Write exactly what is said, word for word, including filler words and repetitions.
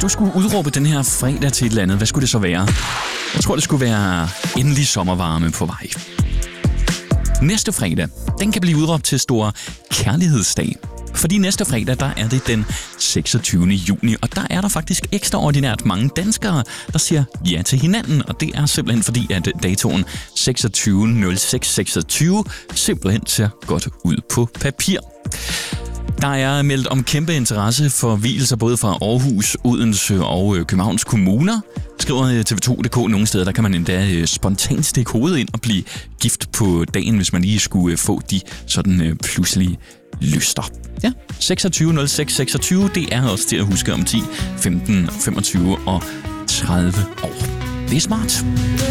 du skulle udråbe den her fredag til et eller andet, hvad skulle det så være? Jeg tror, det skulle være endelig sommervarme på vej. Næste fredag, den kan blive udråbt til stor kærlighedsdag. Fordi næste fredag, der er det den seksogtyvende juni, og der er der faktisk ekstraordinært mange danskere, der siger ja til hinanden. Og det er simpelthen fordi, at datoen seksogtyve nul seks seksogtyve simpelthen ser godt ud på papir. Der er meldt om kæmpe interesse for vielser både fra Aarhus, Odense og Københavns kommuner. Skriver T V to punktum d k nogle steder, der kan man endda spontant stikke hovedet ind og blive gift på dagen, hvis man lige skulle få de sådan pludselige lyster. Ja, seksogtyve nul seks seksogtyve, det er også til at huske om ti, femten, femogtyve og tredive år. Det er smart.